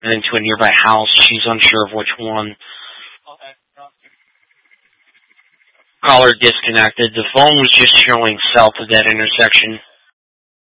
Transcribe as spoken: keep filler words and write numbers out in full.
and into a nearby house. She's unsure of which one. Caller disconnected. The phone was just showing south of that intersection.